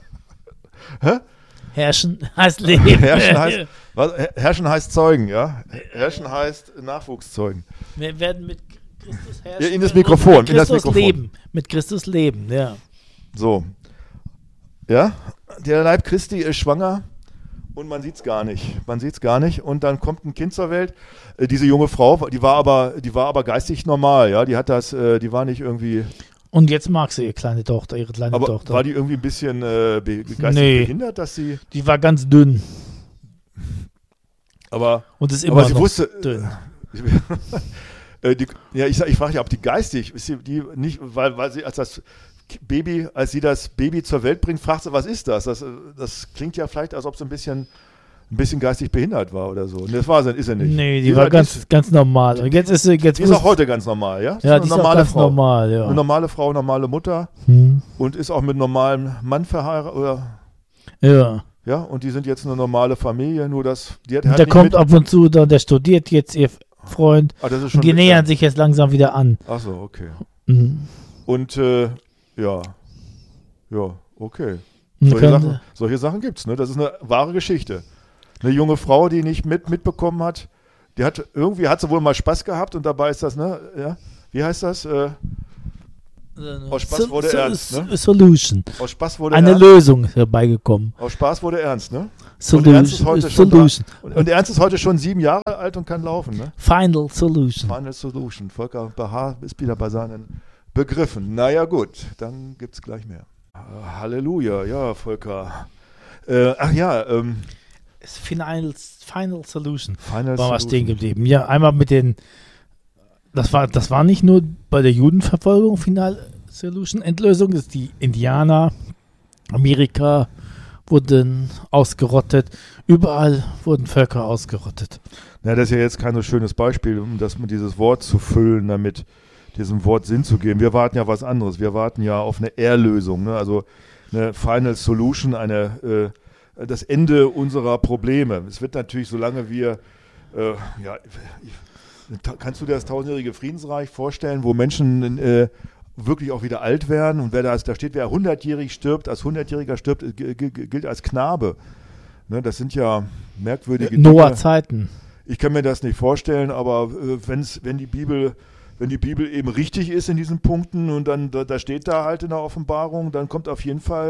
Hä? Herrschen heißt Leben. Herrschen heißt, was, Herrschen heißt Zeugen, ja? Herrschen heißt Nachwuchs zeugen. Wir werden mit Christus herrschen. Ja, in das und Mikrofon, Mit in das Christus Mikrofon. leben. Mit Christus leben, ja. So. Ja, der Leib Christi ist schwanger und man sieht es gar nicht. Man sieht es gar nicht und dann kommt ein Kind zur Welt. Äh, diese junge Frau, die war aber, die war aber geistig normal, ja. Die hat das, äh, die war nicht irgendwie, Und jetzt mag sie ihre kleine Tochter, ihre kleine aber Tochter. war die irgendwie ein bisschen äh, be- geistig Nee. behindert, dass sie, Die war ganz dünn. aber, Und ist aber immer sie noch wusste, dünn. äh, die, ja, ich, sag- ich frage ja, ob die geistig, ist sie die nicht, weil, weil sie als das Baby, als sie das Baby zur Welt bringt, fragt sie, was ist das? Das, äh, das klingt ja vielleicht, als ob sie ein bisschen, ein bisschen geistig behindert war oder so. Und das war sie, ist sie nicht. Nee, die ist war halt ganz, nicht- und jetzt ist jetzt ist sie, jetzt Die ist auch wusste- heute ganz normal, ja? ja, eine die ist auch normale ganz Frau. normal, ja. Eine normale Frau, normale Mutter Hm. und ist auch mit einem normalen Mann verheiratet, oder? Ja. Ja, und die sind jetzt eine normale Familie, nur das, die hat, Und hat der nicht kommt mit, ab und zu, da, der studiert jetzt, ihr Freund. ah, das ist Und schon die mit- nähern sich jetzt langsam wieder an. Ach so, okay. Mhm. Und, äh, ja, ja, okay. Und Solche können- Sachen, solche Sachen gibt's, ne? Das ist eine wahre Geschichte. Eine junge Frau, die nicht mit, mitbekommen hat, die hat, irgendwie hat sie wohl mal Spaß gehabt und dabei ist das, ne, ja, wie heißt das? Äh, Aus Spaß So- wurde so- ernst, ne? Solution. aus Spaß wurde Eine ernst. Lösung ist herbeigekommen. Aus Spaß wurde ernst, ne? Solution. Ernst ist heute schon Solution. Und, und Ernst ist heute schon sieben Jahre alt und kann laufen, ne? Final Solution. Final Solution. Volker Behaar ist wieder bei seinen Begriffen. Naja, gut, dann gibt's gleich mehr. Halleluja, ja, Volker. Äh, ach ja, ähm, Final, Final Solution. Final War was Solution. stehen geblieben. Ja, einmal mit den. Das war, das war nicht nur bei der Judenverfolgung Final Solution. Endlösung ist die Indianer, Amerika wurden ausgerottet. Überall wurden Völker ausgerottet. Na, das ist ja jetzt kein so schönes Beispiel, um das mit dieses Wort zu füllen, damit diesem Wort Sinn zu geben. Wir warten ja was anderes. Wir warten ja auf eine Erlösung, ne? Also eine Final Solution, eine, äh, das Ende unserer Probleme. Es wird natürlich, solange wir, äh, ja, ich, kannst du dir das tausendjährige Friedensreich vorstellen, wo Menschen äh, wirklich auch wieder alt werden und wer da, da steht, wer hundertjährig stirbt, als hundertjähriger stirbt, äh, g- g- gilt als Knabe. Ne? Das sind ja merkwürdige Dinge. Noah-Zeiten. Ich kann mir das nicht vorstellen, aber äh, wenn's, wenn die Bibel, wenn die Bibel eben richtig ist in diesen Punkten und dann da, da steht da halt in der Offenbarung, dann kommt auf jeden Fall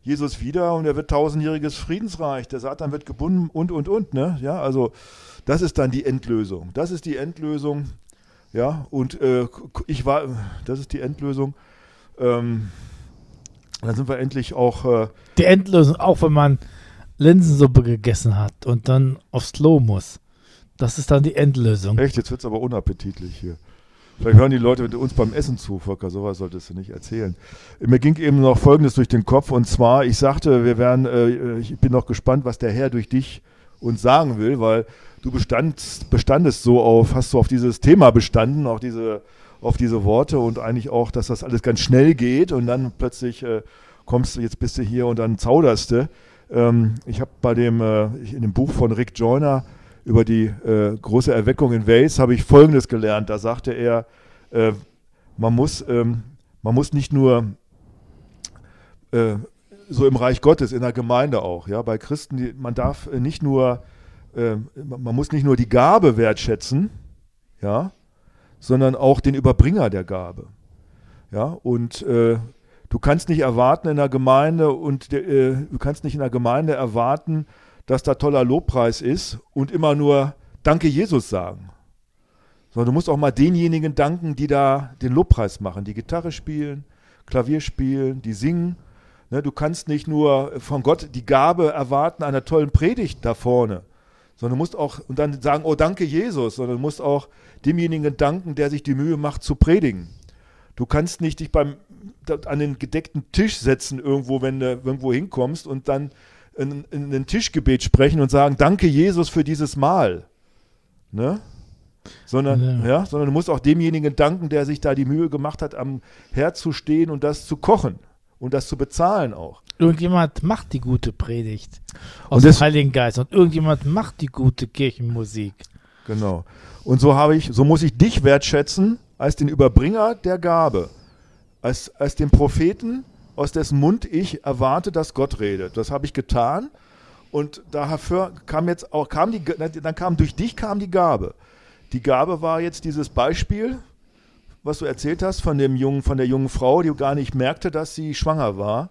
Jesus wieder und er wird tausendjähriges Friedensreich, der Satan wird gebunden und, und, und. Ne? Ja, also das ist dann die Endlösung. Das ist die Endlösung. Ja, und äh, ich war, das ist die Endlösung. Ähm, dann sind wir endlich auch... Äh, die Endlösung, auch wenn man Linsensuppe gegessen hat und dann aufs Klo muss. Das ist dann die Endlösung. Echt, jetzt wird es aber unappetitlich hier. Vielleicht hören die Leute mit uns beim Essen zu, Volker, sowas solltest du nicht erzählen. Mir ging eben noch Folgendes durch den Kopf, und zwar, ich sagte, wir werden, äh, ich bin noch gespannt, was der Herr durch dich uns sagen will, weil du bestandst, bestandest so auf, hast du auf dieses Thema bestanden, auf diese, auf diese Worte und eigentlich auch, dass das alles ganz schnell geht und dann plötzlich äh, kommst du, jetzt bist du hier und dann zauderst du. Ähm, ich habe bei dem, äh, in dem Buch von Rick Joyner über die äh, große Erweckung in Wales habe ich Folgendes gelernt. Da sagte er, äh, man, muss, ähm, man muss nicht nur äh, so im Reich Gottes, in der Gemeinde auch, ja, bei Christen, die, man darf nicht nur, äh, man muss nicht nur die Gabe wertschätzen, ja, sondern auch den Überbringer der Gabe. Ja, und äh, du kannst nicht erwarten in der Gemeinde und äh, du kannst nicht in der Gemeinde erwarten, dass da toller Lobpreis ist und immer nur Danke Jesus sagen. Sondern du musst auch mal denjenigen danken, die da den Lobpreis machen, die Gitarre spielen, Klavier spielen, die singen. Ne, du kannst nicht nur von Gott die Gabe erwarten einer tollen Predigt da vorne, sondern du musst auch und dann sagen, oh danke Jesus, sondern du musst auch demjenigen danken, der sich die Mühe macht zu predigen. Du kannst nicht dich beim an den gedeckten Tisch setzen irgendwo, wenn du irgendwo hinkommst und dann in, in ein Tischgebet sprechen und sagen, danke Jesus für dieses Mahl. Ne? Sondern, ja. Ja, sondern du musst auch demjenigen danken, der sich da die Mühe gemacht hat, am Herd zu stehen und das zu kochen und das zu bezahlen auch. Irgendjemand macht die gute Predigt aus und dem das, Heiligen Geist und irgendjemand macht die gute Kirchenmusik. Genau. Und so habe ich, so muss ich dich wertschätzen als den Überbringer der Gabe, als, als den Propheten, aus dessen Mund ich erwarte, dass Gott redet. Das habe ich getan und dafür kam jetzt auch, kam die, dann kam durch dich kam die Gabe. Die Gabe war jetzt dieses Beispiel, was du erzählt hast von dem jungen, von der jungen Frau, die gar nicht merkte, dass sie schwanger war.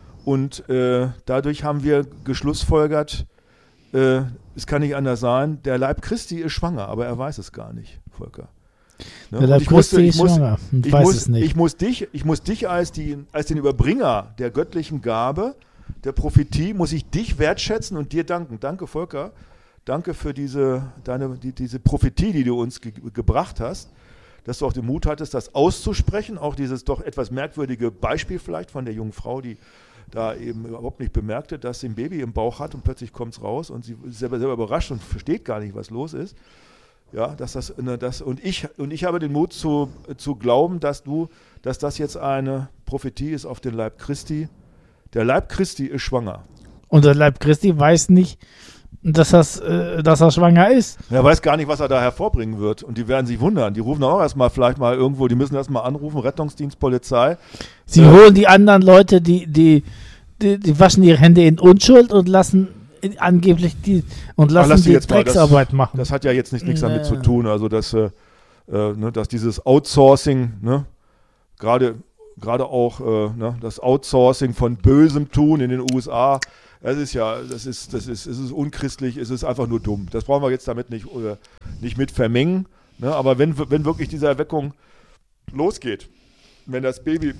Und äh, dadurch haben wir geschlussfolgert, äh, es kann nicht anders sein, der Leib Christi ist schwanger, aber er weiß es gar nicht, Volker. Ne? Der Leib Christi ist schwanger und ich weiß muss, es nicht. Ich muss dich, ich muss dich als, die, als den Überbringer der göttlichen Gabe, der Prophetie, muss ich dich wertschätzen und dir danken. Danke, Volker. Danke für diese, deine, die, diese Prophetie, die du uns ge- gebracht hast, dass du auch den Mut hattest, das auszusprechen, auch dieses doch etwas merkwürdige Beispiel vielleicht von der jungen Frau, die da eben überhaupt nicht bemerkte, dass sie ein Baby im Bauch hat und plötzlich kommt es raus und sie ist selber, selber überrascht und versteht gar nicht, was los ist. Ja, dass das, das und ich und ich habe den Mut zu, zu glauben, dass du, dass das jetzt eine Prophetie ist auf den Leib Christi. Der Leib Christi ist schwanger. Und der Leib Christi weiß nicht, dass, das, äh, dass er schwanger ist. Er weiß gar nicht, was er da hervorbringen wird. Und die werden sich wundern. Die rufen auch erstmal vielleicht mal irgendwo, die müssen erstmal anrufen, Rettungsdienst, Polizei. Sie äh, holen die anderen Leute, die, die, die, die waschen ihre Hände in Unschuld und lassen angeblich die und lassen die Drecksarbeit das, machen. Das hat ja jetzt nicht, nichts naja. damit zu tun. Also dass, äh, ne, dass dieses Outsourcing, ne, gerade gerade auch äh, ne, das Outsourcing von bösem Tun in den U S A, das ist ja, das ist, das ist, es ist unchristlich, es ist einfach nur dumm. Das brauchen wir jetzt damit nicht, äh, nicht mit vermengen. Ne? Aber wenn, wenn wirklich diese Erweckung losgeht, wenn das Baby,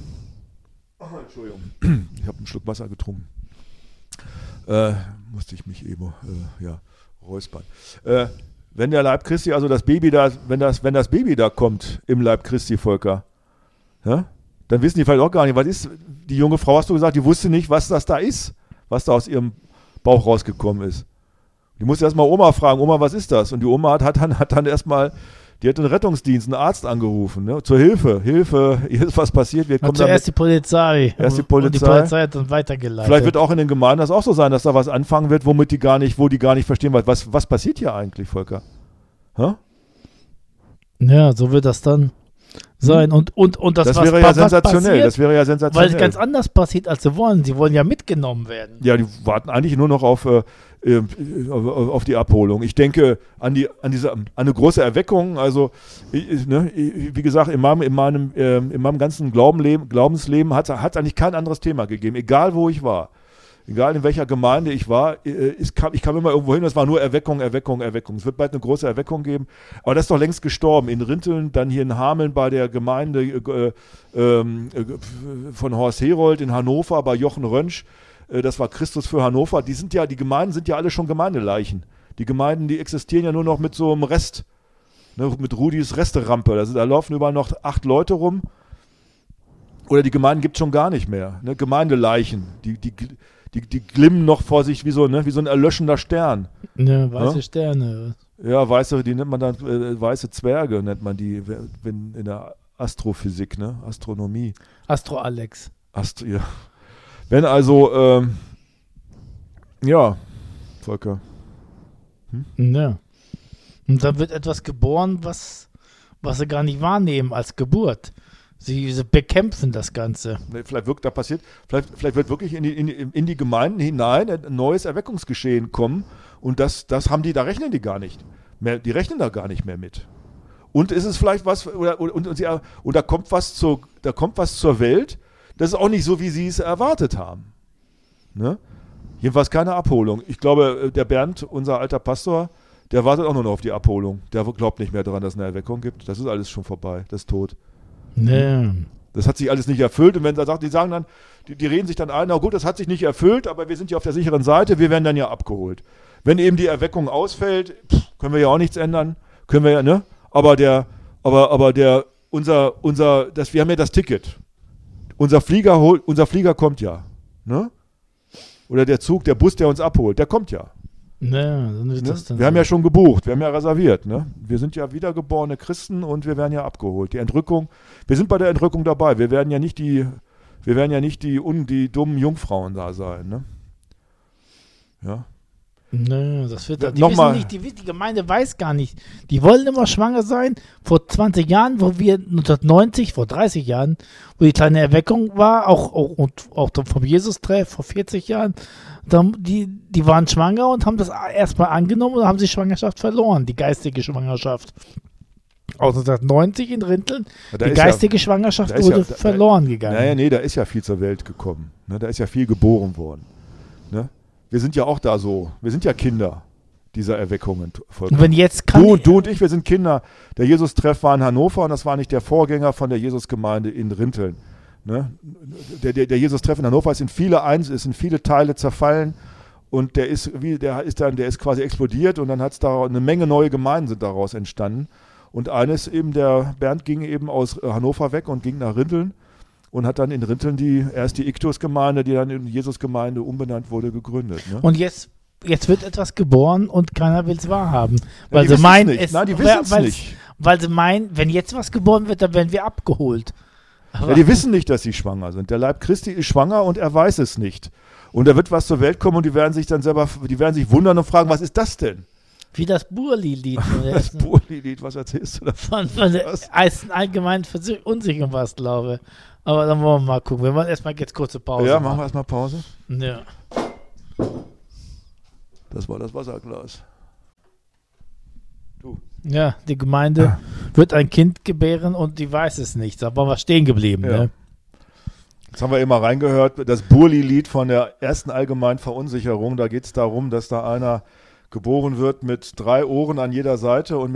oh, Entschuldigung, ich habe einen Schluck Wasser getrunken. Äh, musste ich mich eben äh, ja, räuspern. Äh, wenn der Leib Christi, also das Baby da, wenn das, wenn das Baby da kommt im Leib Christi, Volker, ja, dann wissen die vielleicht auch gar nicht, was ist, die junge Frau, hast du gesagt, die wusste nicht, was das da ist, was da aus ihrem Bauch rausgekommen ist. Die musste erstmal Oma fragen, Oma, was ist das? Und die Oma hat, hat dann, hat dann erstmal, die hat den Rettungsdienst, einen Arzt angerufen, ne, zur Hilfe, Hilfe, hier ist was passiert. Wir kommen zuerst die Polizei. Erst die Polizei. Und die Polizei hat dann weitergeleitet. Vielleicht wird auch in den Gemeinden das auch so sein, dass da was anfangen wird, womit die gar nicht, wo die gar nicht verstehen, was, was passiert hier eigentlich, Volker? Hä? Ja, so wird das dann sein. Und, und, und das, das was, wäre ja was sensationell. Passiert, das wäre ja sensationell. weil es ganz anders passiert, als sie wollen. Sie wollen ja mitgenommen werden. Ja, die warten eigentlich nur noch auf, äh, auf die Abholung. Ich denke an, die, an, diese, an eine große Erweckung. Also, ich, ne, wie gesagt, in meinem, in meinem, äh, in meinem ganzen Glaubenleben, Glaubensleben hat es eigentlich kein anderes Thema gegeben, egal wo ich war. egal in welcher Gemeinde ich war, ich kam, ich kam immer irgendwo hin, das war nur Erweckung, Erweckung, Erweckung. Es wird bald eine große Erweckung geben, aber das ist doch längst gestorben. In Rinteln, dann hier in Hameln bei der Gemeinde äh, äh, von Horst Herold, in Hannover bei Jochen Rönsch, äh, das war Christus für Hannover. Die sind ja, die Gemeinden sind ja alle schon Gemeindeleichen. Die Gemeinden, die existieren ja nur noch mit so einem Rest, ne, mit Rudis Resterampe. Da, sind, da laufen überall noch acht Leute rum. Oder die Gemeinden gibt es schon gar nicht mehr. Ne? Gemeindeleichen, die, die, die, die glimmen noch vor sich wie so, ne? wie so ein erlöschender Stern. Ne, weiße ja? Sterne. Ja, weiße, die nennt man dann, äh, weiße Zwerge, nennt man die wenn, in der Astrophysik, ne? Astronomie. Astro Alex. Astro, ja. Wenn also, ähm, ja, Volker. Hm? Ja. Und dann wird etwas geboren, was, was sie gar nicht wahrnehmen als Geburt. Sie, sie bekämpfen das Ganze. Nee, vielleicht wirkt, da passiert, vielleicht, vielleicht wird wirklich in die, in, die, in die Gemeinden hinein ein neues Erweckungsgeschehen kommen und das, das haben die, da rechnen die gar nicht mehr, die rechnen da gar nicht mehr mit. Und ist es vielleicht was, oder, und, und, sie, und da kommt was zur, da kommt was zur Welt, das ist auch nicht so, wie sie es erwartet haben. Ne? Jedenfalls keine Abholung. Ich glaube, der Bernd, unser alter Pastor, der wartet auch nur noch auf die Abholung. Der glaubt nicht mehr daran, dass es eine Erweckung gibt. Das ist alles schon vorbei, das ist tot. Nee. Das hat sich alles nicht erfüllt und wenn sie sagt, die sagen dann, die, die reden sich dann ein, na gut, das hat sich nicht erfüllt, aber wir sind ja auf der sicheren Seite, wir werden dann ja abgeholt. Wenn eben die Erweckung ausfällt, pff, können wir ja auch nichts ändern, können wir ja, ne? Aber der, aber, aber der, unser, unser, das, wir haben ja das Ticket. Unser Flieger holt, unser Flieger kommt ja, ne? Oder der Zug, der Bus, der uns abholt, der kommt ja. Ja, dann wird Ne? das dann Wir haben so. ja schon gebucht, wir haben ja reserviert. Ne? Wir sind ja wiedergeborene Christen und wir werden ja abgeholt. Die Entrückung, wir sind bei der Entrückung dabei. Wir werden ja nicht die, wir werden ja nicht die, un, die dummen Jungfrauen da sein. Ne? Ja. Nö, das wird Ja, die noch wissen mal. nicht, die, die Gemeinde weiß gar nicht. Die wollen immer schwanger sein. Vor zwanzig Jahren, wo wir neunzehnhundertneunzig, vor dreißig Jahren, wo die kleine Erweckung war, auch, auch, und auch vom Jesus-Treff vor vierzig Jahren, dann, die, die waren schwanger und haben das erstmal angenommen und haben die Schwangerschaft verloren, die geistige Schwangerschaft. Aus neunzehnhundertneunzig in Rinteln, Ja, da die ist ja- geistige Schwangerschaft da ist wurde ja- da- verloren gegangen. Naja, nee, da ist ja viel zur Welt gekommen. Ne? Da ist ja viel geboren worden. Ne? Wir sind ja auch da so, wir sind ja Kinder dieser Erweckungen. Und wenn jetzt kann Du, du und ich, wir sind Kinder. Der Jesus-Treff war in Hannover und das war nicht der Vorgänger von der Jesus-Gemeinde in Rinteln. Ne? Der, der, der Jesus-Treff in Hannover ist in viele Eins, ist in viele Teile zerfallen und der ist, wie, der ist dann, der ist quasi explodiert und dann hat es da eine Menge neue Gemeinden sind daraus entstanden. Und eines eben, der Bernd ging eben aus Hannover weg und ging nach Rinteln und hat dann in Rinteln die, erst die Iktus-Gemeinde, die dann in Jesus-Gemeinde umbenannt wurde, gegründet. Ne? Und jetzt, jetzt wird etwas geboren und keiner will es wahrhaben. Ja, Weil die sie wissen's meinen, nicht. es, Nein, die weil- wissen's weil's- nicht. Weil sie meinen, wenn jetzt was geboren wird, dann werden wir abgeholt. Aber Ja, die wissen nicht, dass sie schwanger sind. Der Leib Christi ist schwanger und er weiß es nicht. Und da wird was zur Welt kommen und die werden sich dann selber, die werden sich wundern und fragen, was ist das denn? wie das Burli-Lied. Das Burli-Lied, was erzählst du davon? Von, von der Was? Eisen allgemein unsicher was, glaube ich. Aber dann wollen wir mal gucken. Wir machen erstmal jetzt kurze Pause. Ja, machen wir erstmal Pause. Ja. Das war das Wasserglas. Du. Ja, die Gemeinde wird ein Kind gebären und die weiß es nicht. Da waren wir stehen geblieben. Ja. Ne? Jetzt haben wir immer reingehört, das Burli-Lied von der ersten allgemeinen Verunsicherung. Da geht es darum, dass da einer geboren wird mit drei Ohren an jeder Seite und